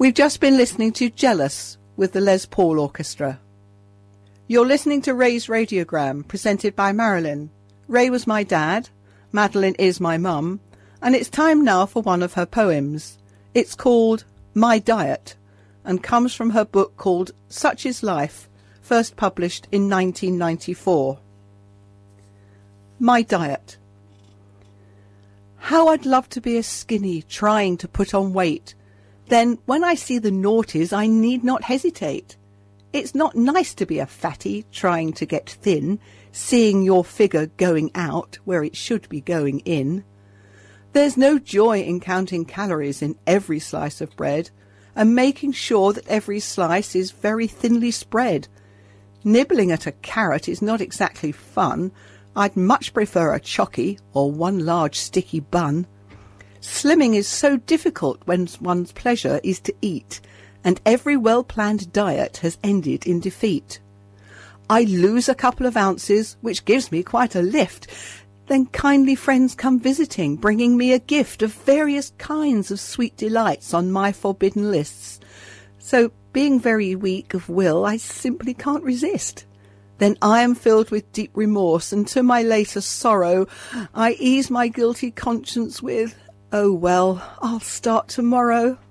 We've just been listening to Jealous with the Les Paul Orchestra. You're listening to Ray's Radiogram, presented by Marilyn. Ray was my dad, Madeline is my mum, and it's time now for one of her poems. It's called My Diet, and comes from her book called Such is Life, first published in 1994. My Diet. How I'd love to be a skinny trying to put on weight. Then when I see the noughties I need not hesitate. It's not nice to be a fatty trying to get thin, seeing your figure going out where it should be going in. There's no joy in counting calories in every slice of bread, and making sure that every slice is very thinly spread. Nibbling at a carrot is not exactly fun. I'd much prefer a chocky or one large sticky bun. Slimming is so difficult when one's pleasure is to eat, and every well-planned diet has ended in defeat. I lose a couple of ounces, which gives me quite a lift. Then kindly friends come visiting, bringing me a gift of various kinds of sweet delights on my forbidden lists. So, being very weak of will, I simply can't resist. Then I am filled with deep remorse, and to my later sorrow, I ease my guilty conscience with, oh well, I'll start tomorrow.